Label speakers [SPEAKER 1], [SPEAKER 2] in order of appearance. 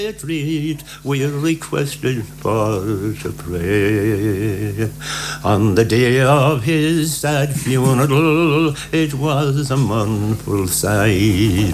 [SPEAKER 1] retreat, we requested for to pray. On the day of his sad funeral, it was a mournful sight.